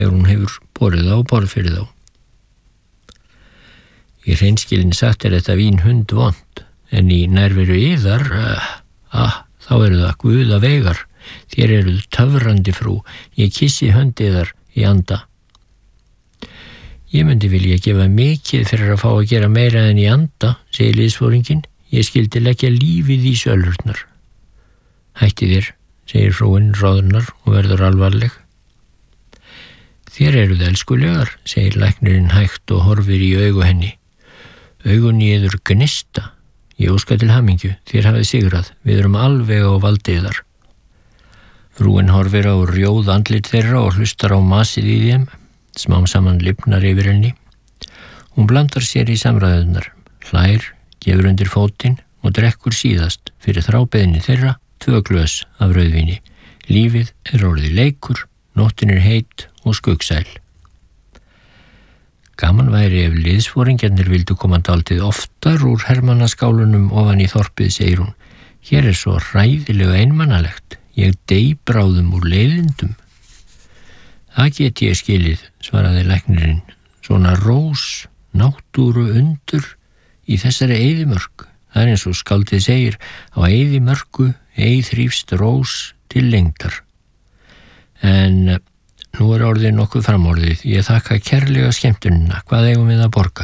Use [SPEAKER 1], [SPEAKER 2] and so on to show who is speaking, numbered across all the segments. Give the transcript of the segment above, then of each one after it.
[SPEAKER 1] þegar hún hefur borið þá og borð fyrir þá. Í hreinskilin sagt þetta vín hundvont, en í nærveru yðar, þá eru það guða vegar, þér eruð töfrandi frú, ég kissi hönd yðar í anda. Ég myndi vilja gefa mikið fyrir að fá að gera meira en í anda, segir liðsforinginn, ég skildi leggja lífið í sölurnar. Hætti þér, segir frúin roðnar og verður alvarleg. Þér eruð elskulegar, segir læknirinn hægt og horfir í augu henni. Augun í yður gnista. Ég óska til hamingju, þér hafið sigrað, við erum alveg á valdi yðar. Frúin horfir á rjóð andlit þeirra og hlustar á masið í þeim, smám saman lifnar yfir henni. Hún blandar sér í samræðunar, hlær, gefur undir fótinn og drekkur síðast fyrir þrábeðinni þeirra 2 glös af rauðvíni. Lífið er orðið leikur, nóttin er heit og skuggsæl. Gaman væri ef liðsforingjarnir vildu koma dálítið oftar úr hermannaskálunum ofan í þorpið, segir hún. Hér er svo hræðilega einmannalegt. Ég dey bráðum úr leiðindum. Það get ég skilið, svaraði læknirinn. Svona rós, náttúru undur í þessari eyðimörk. Það er eins og skáldið segir, á eyðimörku þrífst rós til lengdar. En nú er orðið nokkuð framorðið. Ég þakka kærlega skemmtunina. Hvað eigum við að borga?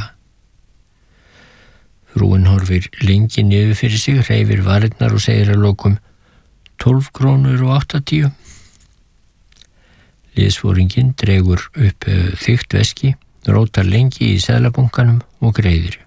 [SPEAKER 1] Frúin horfir lengi niður fyrir sig, hreyfir varirnar og segir að lokum 12 krónur og 80. Liðsforinginn dregur upp þykkt veski, rótar lengi í seðlabunkanum og greiðir.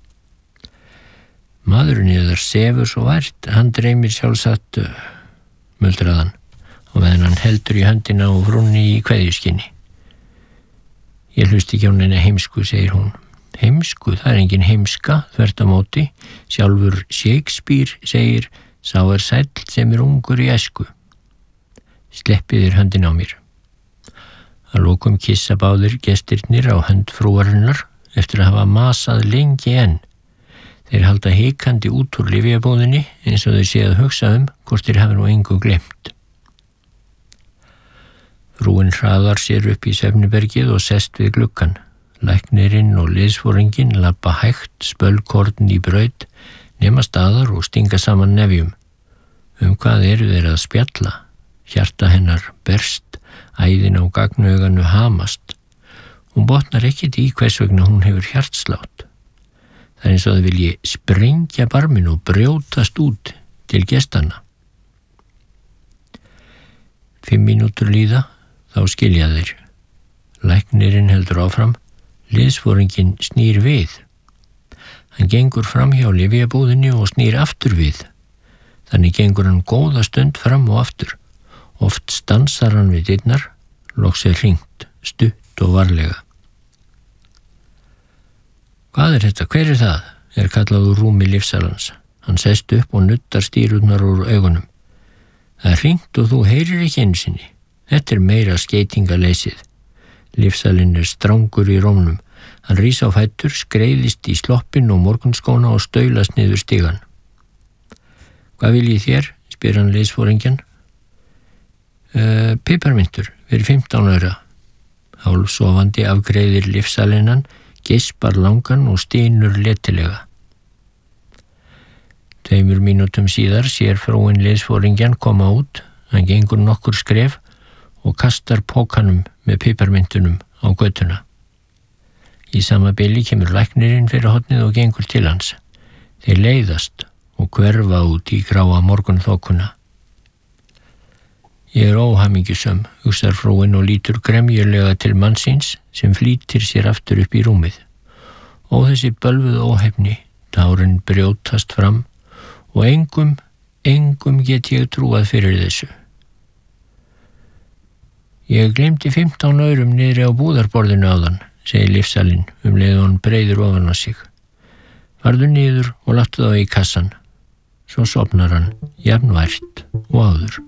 [SPEAKER 1] Maðurinn yðar sefur svo vært, hann dreymir sjálfsagt, muldraðan, og meðan hann heldur í höndina og frúnni í kveðjuskinni. Ég hlusti ekki á neina heimsku, segir hún. Heimsku, það er engin heimska, þvert á móti. Sjálfur Shakespeare segir, sá er sæll sem er ungur í æsku. Sleppið þér höndin á mér. Að lokum kissa báðir gestirnir á hönd frúarinnar eftir að hafa masað lengi enn. Þeir halda hikandi út úr lyfjabúðinni eins og þeir séu að hugsa hvort þeir hafi nú engu glemt. Frúin hraðar sér upp í svefnibergið og sest við gluggann. Læknirinn og liðsforinginn labba hægt spölkorn í braut, nema staðar og stinga saman nefjum. Hvað eru þeir að spjalla? Hjarta hennar berst, æðin á gagnauganu hamast. Hún botnar ekkert í hvers vegna hún hefur hjartslátt. Það er eins og það vilji sprengja barminn og brjótast út til gestanna. 5 mínútur líða, þá skilja þeir. Læknirinn heldur áfram, liðsforinginn snýr við. Hann gengur fram hjá lyfjabúðinni og snýr aftur við. Þannig gengur hann góða stund fram og aftur. Oft stansar hann við dyrnar, loks er hringt, stutt og varlega. Hvað er þetta? Hver er það? Er kallað úr rúmi lyfsalans. Hann sest upp og nuttar stýrurnar úr augunum. Það er hringt og þú heyrir ekki einu sinni. Þetta er meira skeytingaleysið. Lyfsalinn er strangur í rómnum. Hann rís á fætur, skreiðist í sloppinn og morgunskóna og staulast niður stigann. Hvað viljið þér? Spyr hann liðsforingjan. Piparmintur, fyrir 15 aura. Hálfsofandi afgreiðir lyfsalinnan, geispar langan og stynur letilega. 2 mínútum síðar sér frúin liðsforingjan koma út. Hann gengur nokkur skref og kastar pókanum með piparmintunum á götuna. Í sama bili kemur læknirinn fyrir hornið og gengur til hans. Þeir leiðast og hverfa út í gráa morgunþokuna. Ég er óhamingjusöm, hugsar frúin og lítur gremjulega til mannsins sem flýtir sér aftur upp í rúmið. Og þessi bölvuð óhefni, tárin brjótast fram og engum get ég trúað fyrir þessu. Ég gleymdi 15 aurum niðri á búðarborðinu áðan, segir lyfsalinn leið og hann breiðir ofan á sig. Farðu niður og láttu þá í kassan. Svo sofnar hann, jafnvært og áður.